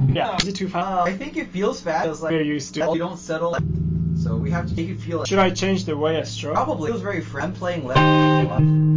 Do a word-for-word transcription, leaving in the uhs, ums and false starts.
Yeah. Is it too fast? Uh, I think it feels fast. It's like We're used to. you don't settle. So we have to make it feel like. Should I change the way I stroke? Probably. It feels very free. I'm playing left.